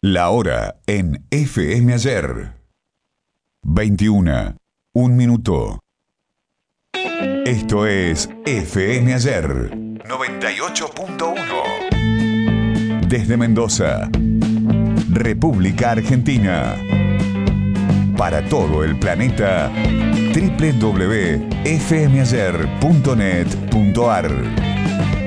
La hora en FM Ayer. 21. Un minuto. Esto es FM Ayer 98.1. Desde Mendoza, República Argentina. Para todo el planeta, www.fmayer.net.ar.